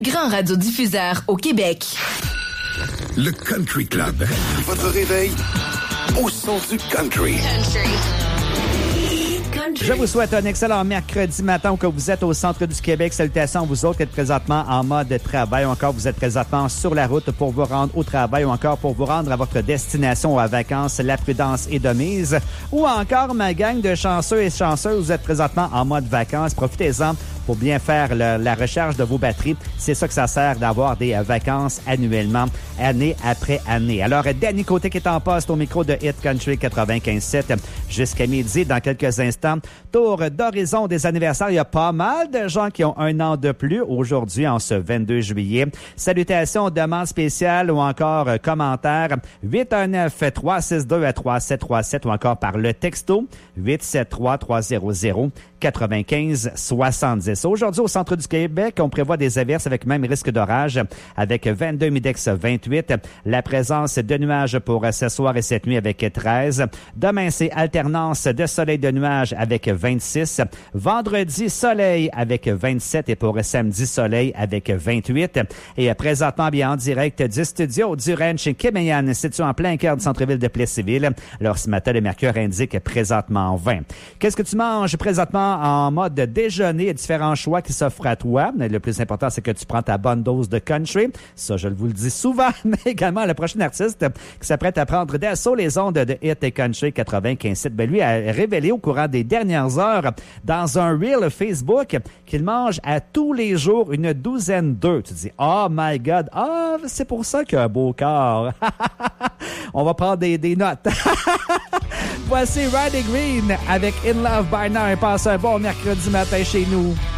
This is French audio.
Grand radiodiffuseur au Québec. Le Country Club. Votre réveil au son du country. Je vous souhaite un excellent mercredi matin que vous êtes au centre du Québec. Salutations à vous autres qui êtes présentement en mode travail ou encore vous êtes présentement sur la route pour vous rendre au travail ou encore pour vous rendre à votre destination ou à vacances. La prudence est de mise. Ou encore ma gang de chanceux et chanceuses, vous êtes présentement en mode vacances. Profitez-en pour bien faire la recharge de vos batteries. C'est ça que ça sert d'avoir des vacances annuellement, année après année. Alors, Danny Côté qui est en poste au micro de Hit Country 95.7 jusqu'à midi dans quelques instants. Tour d'horizon des anniversaires. Il y a pas mal de gens qui ont un an de plus aujourd'hui en ce 22 juillet. Salutations, demandes spéciales ou encore commentaires 819-362-3737 ou encore par le texto 873-300-9570. Aujourd'hui, au centre du Québec, on prévoit des averses avec même risque d'orage avec 22 Midex 28. La présence de nuages pour ce soir et cette nuit avec 13. Demain, c'est alternance de soleil de nuages avec 26. Vendredi, soleil avec 27 et pour samedi, soleil avec 28. Et présentement, bien en direct du studio du Ranch Kemeyan, situé en plein cœur du centre-ville de Plessisville. Alors, ce matin, le mercure indique présentement 20. Qu'est-ce que tu manges présentement en mode déjeuner? Il y a différents choix qui s'offrent à toi. Le plus important, c'est que tu prends ta bonne dose de country. Ça, je vous le dis souvent, mais également le prochain artiste qui s'apprête à prendre d'assaut les ondes de Hit et Country 95.7. Ben, lui a révélé au courant des dernières heures dans un reel Facebook qu'il mange à tous les jours une douzaine d'œufs. Tu te dis, oh my God, c'est pour ça qu'il a un beau corps. On va prendre des notes. Voici Riding Green avec In Love by Now. Passe un bon mercredi matin chez nous.